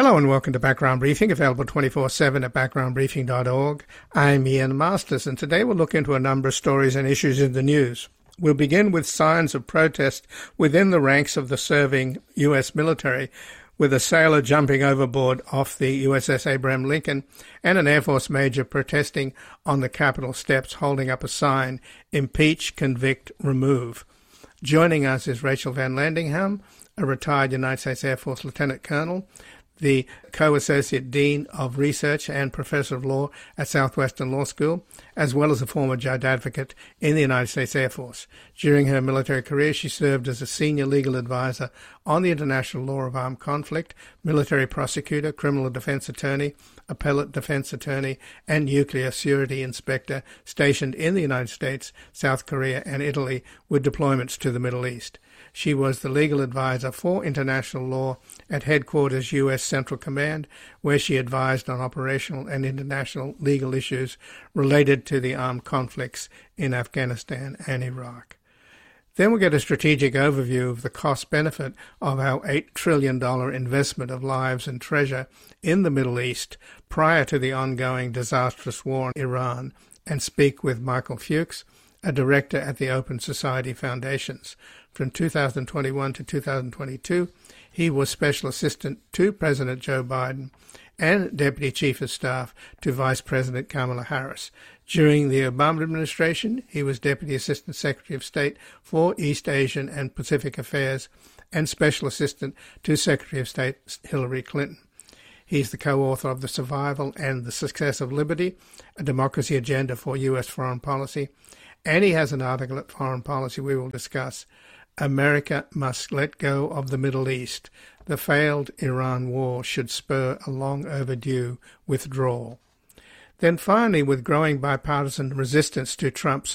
Hello and welcome to Background Briefing, available 24/7 at backgroundbriefing.org. I'm Ian Masters, and today we'll look into a number of stories and issues in the news. We'll begin with signs of protest within the ranks of the serving U.S. military, with a sailor jumping overboard off the USS Abraham Lincoln and an Air Force major protesting on the Capitol steps holding up a sign, "Impeach, Convict, Remove." Joining us is Rachel Van Landingham, a retired United States Air Force Lieutenant Colonel, the Co-Associate Dean of Research and Professor of Law at Southwestern Law School, as well as a former judge advocate in the United States Air Force. During her military career, she served as a senior legal advisor on the international law of armed conflict, military prosecutor, criminal defense attorney, appellate defense attorney, and nuclear security inspector stationed in the United States, South Korea, and Italy with deployments to the Middle East. She was the legal advisor for international law at Headquarters U.S. Central Command, where she advised on operational and international legal issues related to the armed conflicts in Afghanistan and Iraq. Then we'll get a strategic overview of the cost-benefit of our $8 trillion investment of lives and treasure in the Middle East prior to the ongoing disastrous war in Iran, and speak with Michael Fuchs, a director at the Open Society Foundations. From 2021 to 2022, he was Special Assistant to President Joe Biden and Deputy Chief of Staff to Vice President Kamala Harris. During the Obama administration, he was Deputy Assistant Secretary of State for East Asian and Pacific Affairs and Special Assistant to Secretary of State Hillary Clinton. He's the co-author of The Survival and the Success of Liberty, a democracy agenda for U.S. foreign policy, and he has an article at Foreign Policy we will discuss. America must let go of the Middle East. The failed Iran war should spur a long overdue withdrawal. Then finally, with growing bipartisan resistance to Trump's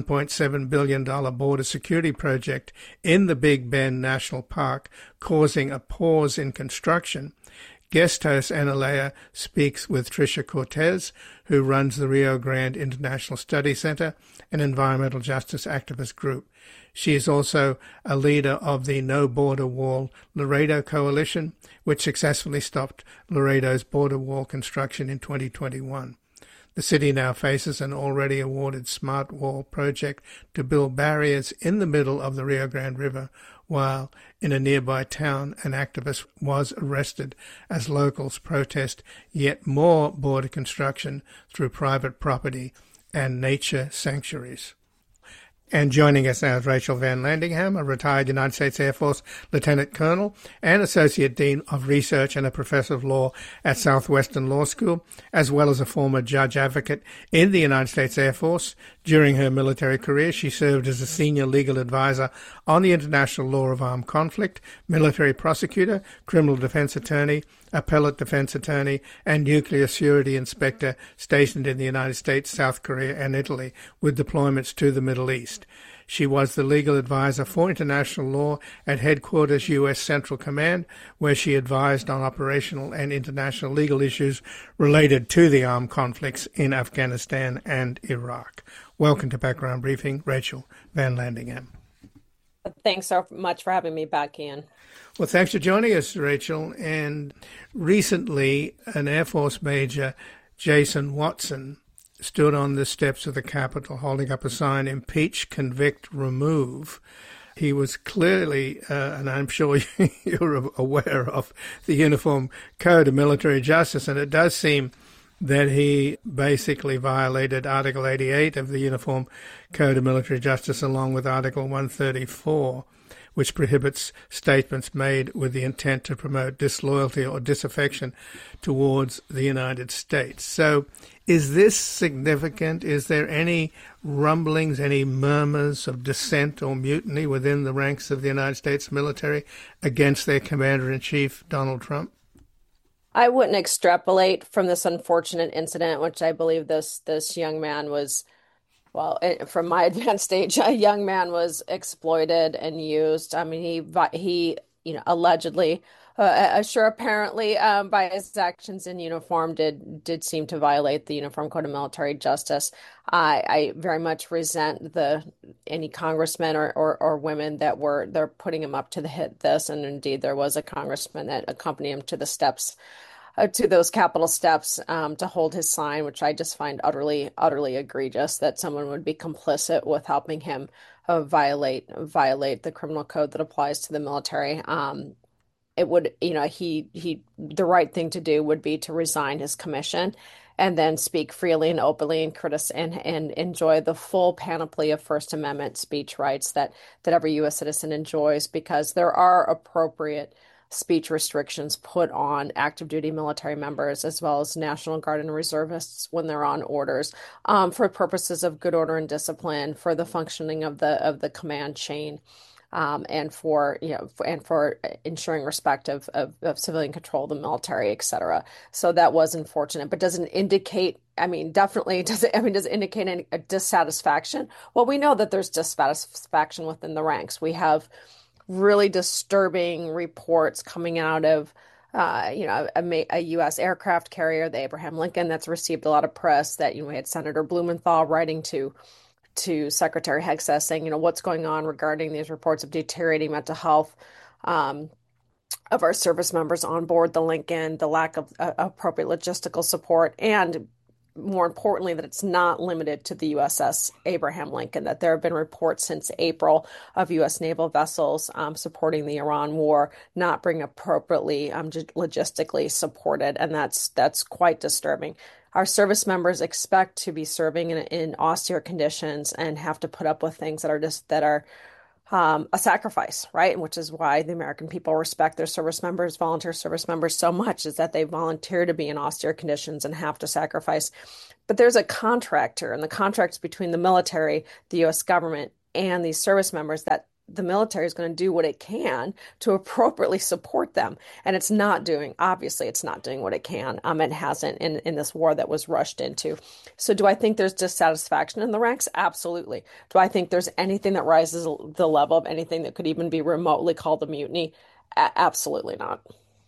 $1.7 billion border security project in the Big Bend National Park causing a pause in construction, guest host Anna Leah speaks with Tricia Cortez, who runs the Rio Grande International Study Center, an environmental justice activist group. She is also a leader of the No Border Wall Laredo Coalition, which successfully stopped Laredo's border wall construction in 2021. The city now faces an already awarded Smart Wall project to build barriers in the middle of the Rio Grande River, while in a nearby town an activist was arrested as locals protest yet more border construction through private property and nature sanctuaries. And joining us now is Rachel Van Landingham, a retired United States Air Force Lieutenant Colonel and Associate Dean of Research and a Professor of Law at Southwestern Law School, as well as a former judge advocate in the United States Air Force. During her military career, she served as a senior legal advisor on the international law of armed conflict, military prosecutor, criminal defense attorney, appellate defense attorney, and nuclear security inspector stationed in the United States, South Korea, and Italy, with deployments to the Middle East. She was the legal advisor for international law at Headquarters U.S. Central Command, where she advised on operational and international legal issues related to the armed conflicts in Afghanistan and Iraq. Welcome to Background Briefing, Rachel Van Landingham. Thanks so much for having me back, Ian. Well, thanks for joining us, Rachel. And recently, an Air Force Major, Jason Watson, stood on the steps of the Capitol holding up a sign, "Impeach, Convict, Remove." He was clearly, and I'm sure you're aware of, the Uniform Code of Military Justice, and it does seem that he basically violated Article 88 of the Uniform Code of Military Justice along with Article 134, which prohibits statements made with the intent to promote disloyalty or disaffection towards the United States. So is this significant? Is there any rumblings, any murmurs of dissent or mutiny within the ranks of the United States military against their Commander-in-Chief, Donald Trump? I wouldn't extrapolate from this unfortunate incident, which I believe this young man was, well, from my advanced age, a young man was exploited and used. I mean, he allegedly, sure, apparently, by his actions in uniform, did seem to violate the Uniform Code of Military Justice. I very much resent the any congressmen or women that they're putting him up to the hit this, and indeed there was a congressman that accompanied him to the steps, to those Capitol steps, to hold his sign, which I just find utterly egregious that someone would be complicit with helping him violate the criminal code that applies to the military. It would, the right thing to do would be to resign his commission and then speak freely and openly and enjoy the full panoply of First Amendment speech rights that every U.S. citizen enjoys, because there are appropriate speech restrictions put on active duty military members as well as National Guard and reservists when they're on orders, for purposes of good order and discipline, for the functioning of the command chain. And for ensuring respect of civilian control of the military, et cetera. So that was unfortunate, but doesn't indicate. I mean, definitely does it. I mean, does it indicate any dissatisfaction? Well, we know that there's dissatisfaction within the ranks. We have really disturbing reports coming out of a U.S. aircraft carrier, the Abraham Lincoln, that's received a lot of press. That we had Senator Blumenthal writing to Secretary Hegseth saying, what's going on regarding these reports of deteriorating mental health of our service members on board the Lincoln, the lack of appropriate logistical support, and more importantly, that it's not limited to the USS Abraham Lincoln, that there have been reports since April of U.S. naval vessels supporting the Iran war not being appropriately logistically supported, and that's quite disturbing. Our service members expect to be serving in austere conditions and have to put up with things that are a sacrifice, right? And which is why the American people respect their service members, volunteer service members, so much, is that they volunteer to be in austere conditions and have to sacrifice. But there's a contract here, and the contract's between the military, the U.S. government, and these service members, that the military is going to do what it can to appropriately support them. And obviously it's not doing what it can. It hasn't in this war that was rushed into. So do I think there's dissatisfaction in the ranks? Absolutely. Do I think there's anything that rises the level of anything that could even be remotely called a mutiny? Absolutely not.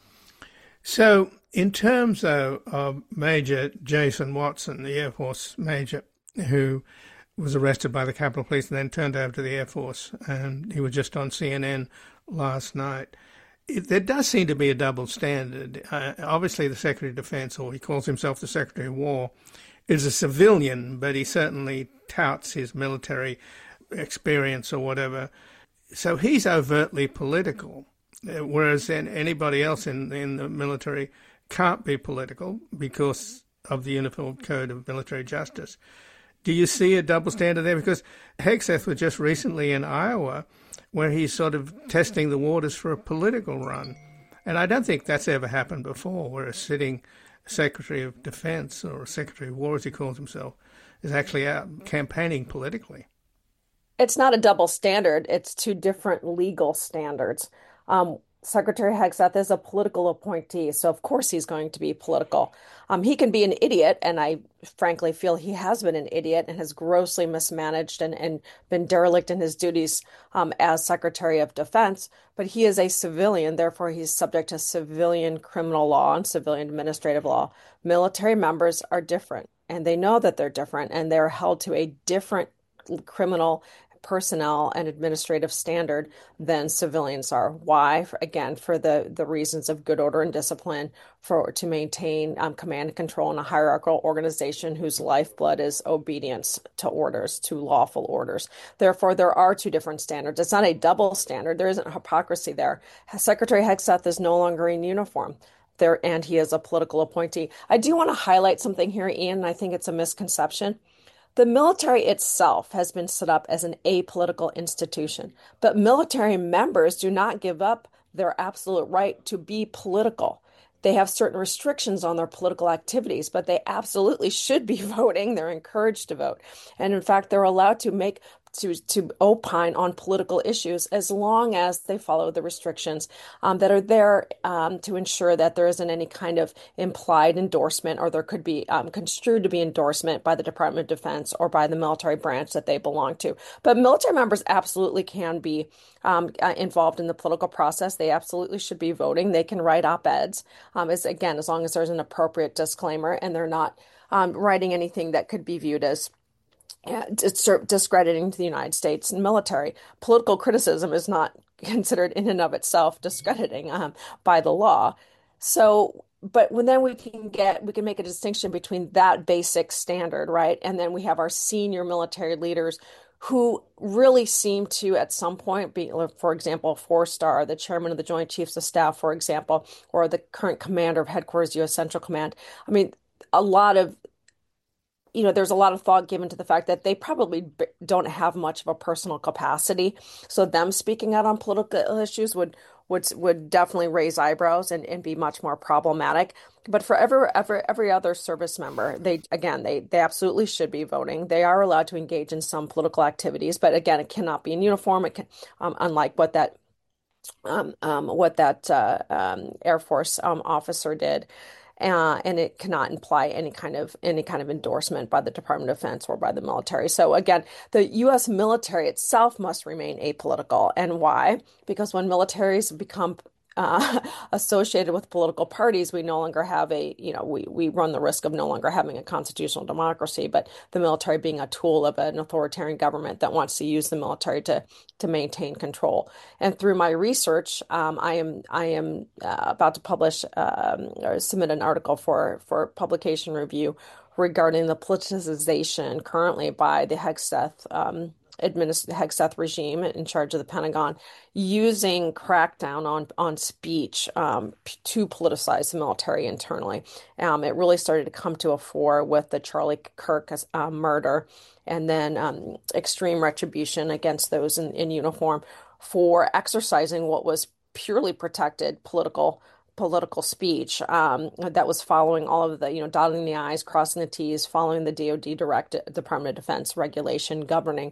So in terms, though, of Major Jason Watson, the Air Force major, who was arrested by the Capitol Police and then turned over to the Air Force, and he was just on CNN last night. There does seem to be a double standard. Obviously, the Secretary of Defense, or he calls himself the Secretary of War, is a civilian, but he certainly touts his military experience or whatever. So he's overtly political, whereas anybody else in the military can't be political because of the Uniform Code of Military Justice. Do you see a double standard there? Because Hegseth was just recently in Iowa, where he's sort of testing the waters for a political run. And I don't think that's ever happened before, where a sitting Secretary of Defense, or Secretary of War, as he calls himself, is actually out campaigning politically. It's not a double standard. It's two different legal standards. Secretary Hegseth is a political appointee, so of course he's going to be political. He can be an idiot, and I frankly feel he has been an idiot and has grossly mismanaged and been derelict in his duties as Secretary of Defense, but he is a civilian, therefore he's subject to civilian criminal law and civilian administrative law. Military members are different, and they know that they're different, and they're held to a different criminal personnel and administrative standard than civilians are. Why? Again, for the reasons of good order and discipline, to maintain command and control in a hierarchical organization whose lifeblood is obedience to orders, to lawful orders. Therefore, there are two different standards. It's not a double standard. There isn't hypocrisy there. Secretary Hegseth is no longer in uniform there, and he is a political appointee. I do want to highlight something here, Ian, and I think it's a misconception. The military itself has been set up as an apolitical institution, but military members do not give up their absolute right to be political. They have certain restrictions on their political activities, but they absolutely should be voting. They're encouraged to vote. And in fact, they're allowed to make to opine on political issues as long as they follow the restrictions that are there to ensure that there isn't any kind of implied endorsement, or there could be construed to be endorsement by the Department of Defense or by the military branch that they belong to. But military members absolutely can be involved in the political process. They absolutely should be voting. They can write op-eds, as long as there's an appropriate disclaimer and they're not writing anything that could be viewed as discrediting to the United States military. Political criticism is not considered in and of itself discrediting by the law. So, but then we can make a distinction between that basic standard, right? And then we have our senior military leaders who really seem to, at some point, be, for example, four-star, the chairman of the Joint Chiefs of Staff, for example, or the current commander of Headquarters U.S. Central Command. I mean, a lot of there's a lot of thought given to the fact that they probably don't have much of a personal capacity. So them speaking out on political issues would definitely raise eyebrows and be much more problematic. But for every other service member, they absolutely should be voting. They are allowed to engage in some political activities, but again, it cannot be in uniform. It can, unlike what that Air Force officer did. And it cannot imply any kind of endorsement by the Department of Defense or by the military. So again, the U.S. military itself must remain apolitical. And why? Because when militaries become associated with political parties, we no longer have we run the risk of no longer having a constitutional democracy, but the military being a tool of an authoritarian government that wants to use the military to maintain control. And through my research, I am about to publish or submit an article for publication review regarding the politicization currently by the Hegseth regime in charge of the Pentagon, using crackdown on speech to politicize the military internally. It really started to come to a fore with the Charlie Kirk murder, and then extreme retribution against those in uniform for exercising what was purely protected political speech that was following all of the, dotting the I's, crossing the T's, following the DoD Department of Defense regulation governing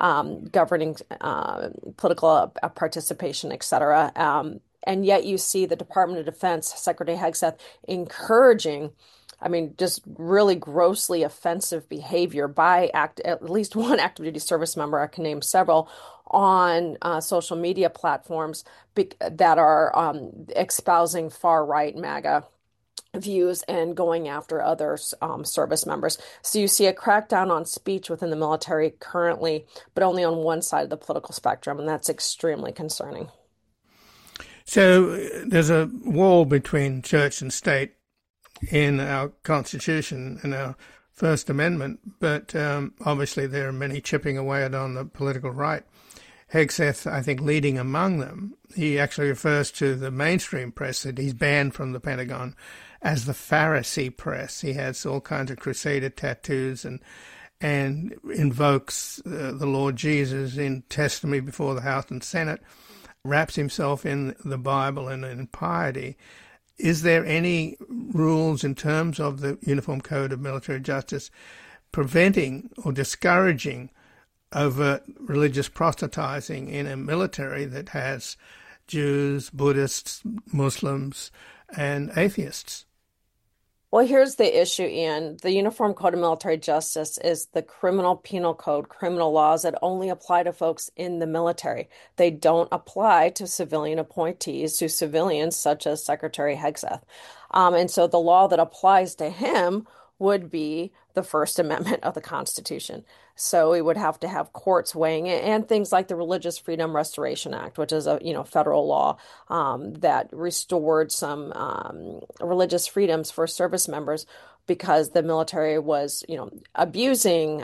political participation, et cetera. And yet you see the Department of Defense, Secretary Hegseth, encouraging, just really grossly offensive behavior by at least one active duty service member, I can name several, on social media platforms that are espousing far-right MAGA views and going after other service members. So you see a crackdown on speech within the military currently, but only on one side of the political spectrum, and that's extremely concerning. So there's a wall between church and state in our Constitution and our First Amendment, but obviously there are many chipping away at on the political right. Hegseth, I think, leading among them. He actually refers to the mainstream press that he's banned from the Pentagon as the Pharisee press. He has all kinds of crusader tattoos and invokes the Lord Jesus in testimony before the House and Senate, wraps himself in the Bible and in piety. Is there any rules in terms of the Uniform Code of Military Justice preventing or discouraging overt religious proselytizing in a military that has Jews, Buddhists, Muslims, and atheists? Well, here's the issue, Ian. The Uniform Code of Military Justice is the criminal penal code, criminal laws that only apply to folks in the military. They don't apply to civilian appointees, to civilians such as Secretary Hegseth. And so the law that applies to him would be the First Amendment of the Constitution. So we would have to have courts weighing it, and things like the Religious Freedom Restoration Act, which is a federal law that restored some religious freedoms for service members because the military was abusing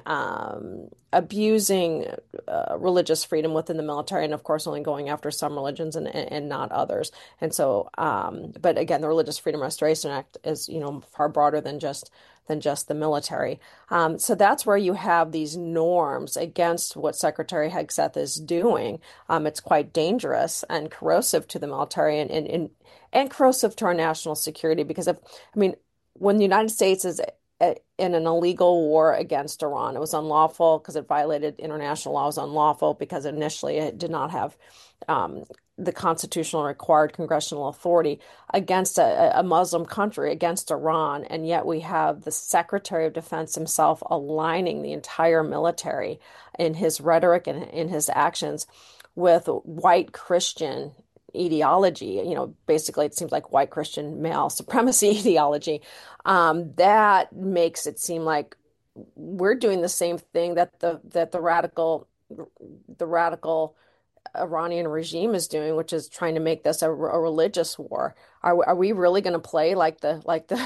religious freedom within the military, and of course only going after some religions and not others. And so, but again, the Religious Freedom Restoration Act is far broader than just the military. So that's where you have these norms against what Secretary Hegseth is doing. It's quite dangerous and corrosive to the military and corrosive to our national security, because when the United States in an illegal war against Iran. It was unlawful because it violated international law. It was unlawful because initially it did not have um, the constitutional required congressional authority against a Muslim country, against Iran. And yet we have the Secretary of Defense himself aligning the entire military in his rhetoric and in his actions with white Christian ideology. Basically, it seems like white Christian male supremacy ideology. That makes it seem like we're doing the same thing that the radical Iranian regime is doing, which is trying to make this a religious war. Are we really going to play like the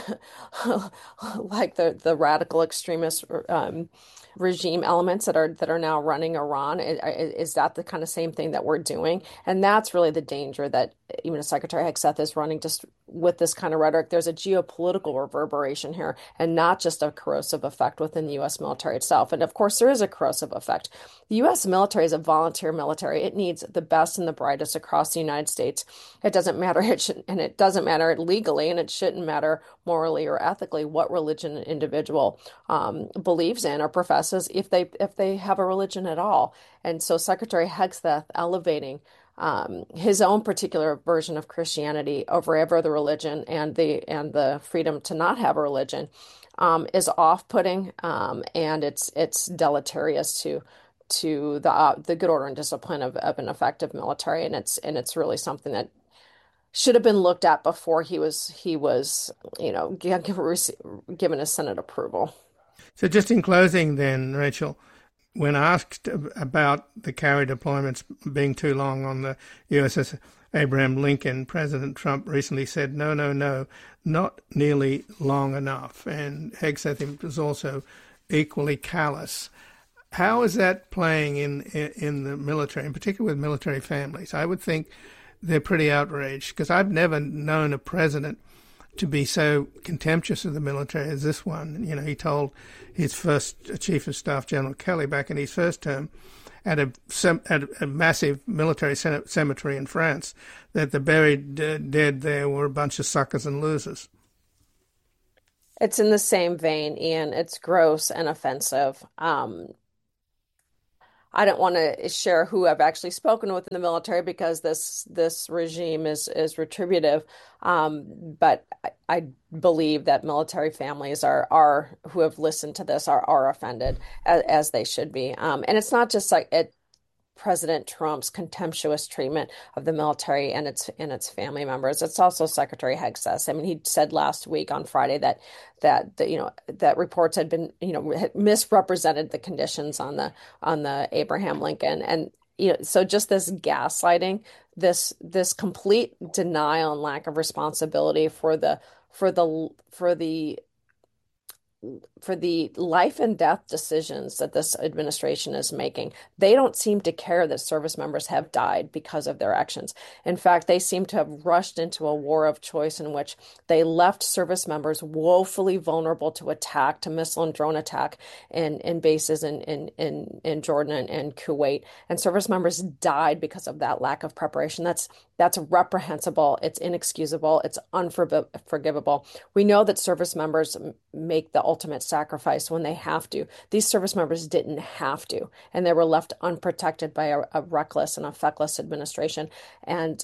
like the radical extremist regime elements that are now running Iran? Is that the kind of same thing that we're doing? And that's really the danger that even Secretary Hegseth is running just with this kind of rhetoric. There's a geopolitical reverberation here and not just a corrosive effect within the U.S. military itself. And of course, there is a corrosive effect. The U.S. military is a volunteer military. It needs the best and the brightest across the United States. It doesn't matter, it doesn't matter legally, and it shouldn't matter morally or ethically what religion an individual believes in or professes, if they have a religion at all. And so Secretary Hegseth elevating his own particular version of Christianity over every other religion and the freedom to not have a religion is off-putting, and it's deleterious to the good order and discipline of an effective military, and it's really something that should have been looked at before he was given his Senate approval. So just in closing then, Rachel, when asked about the carry deployments being too long on the USS Abraham Lincoln, President Trump recently said, no, not nearly long enough. And Hegseth was also equally callous. How is that playing in the military, in particular with military families? I would think they're pretty outraged, because I've never known a president to be so contemptuous of the military as this one. He told his first Chief of Staff, General Kelly, back in his first term, at a massive military cemetery in France, that the buried dead there were a bunch of suckers and losers. It's in the same vein, Ian. It's gross and offensive. I don't want to share who I've actually spoken with in the military because this regime is retributive. But I believe that military families are who have listened to this are offended, as they should be. And it's not just like President Trump's contemptuous treatment of the military and its family members. It's also Secretary Hegseth. I mean, he said last week on Friday that reports had been had misrepresented the conditions on the Abraham Lincoln, and so just this gaslighting, this complete denial and lack of responsibility for the life and death decisions that this administration is making. They don't seem to care that service members have died because of their actions. In fact, they seem to have rushed into a war of choice in which they left service members woefully vulnerable to attack, to missile and drone attack in bases in Jordan and Kuwait. And service members died because of that lack of preparation. That's reprehensible. It's inexcusable. It's unforgivable. We know that service members make the ultimate sacrifice when they have to. These service members didn't have to, and they were left unprotected by a reckless and a feckless administration. And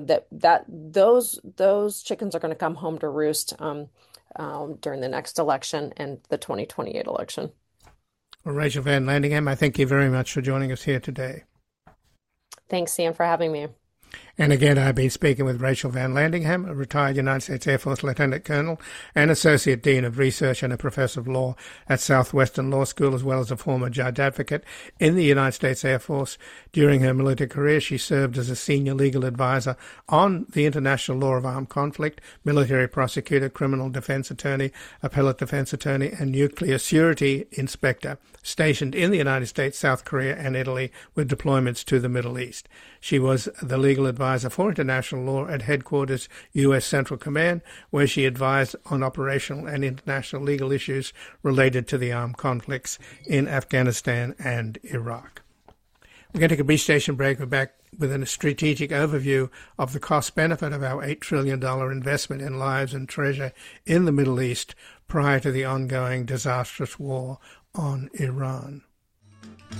those chickens are going to come home to roost during the next election and the 2028 election. Well, Rachel Van Landingham, I thank you very much for joining us here today. Thanks, Ian, for having me. And again, I've been speaking with Rachel Van Landingham, a retired United States Air Force Lieutenant Colonel and Associate Dean of Research and a Professor of Law at Southwestern Law School, as well as a former Judge Advocate in the United States Air Force. During her military career, she served as a Senior Legal Advisor on the International Law of Armed Conflict, Military Prosecutor, Criminal Defense Attorney, Appellate Defense Attorney, and Nuclear Surety Inspector, stationed in the United States, South Korea, and Italy, with deployments to the Middle East. She was the legal advisor for international law at Headquarters U.S. Central Command, where she advised on operational and international legal issues related to the armed conflicts in Afghanistan and Iraq. We're going to take a brief station break. We're back with a strategic overview of the cost-benefit of our $8 trillion investment in lives and treasure in the Middle East prior to the ongoing disastrous war on Iran.